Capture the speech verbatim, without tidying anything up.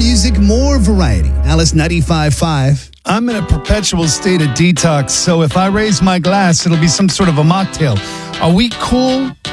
music, more variety. Alice ninety-five point five. I'm in a perpetual state of detox, so if I raise my glass, it'll be some sort of a mocktail. Are we cool